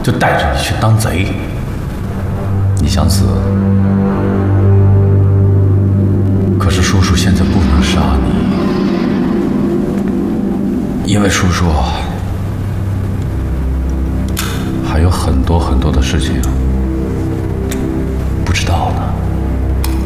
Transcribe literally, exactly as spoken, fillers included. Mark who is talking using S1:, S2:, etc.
S1: 就带着你去当贼。你想死，可是叔叔现在不能杀你，因为叔叔还有很多很多的事情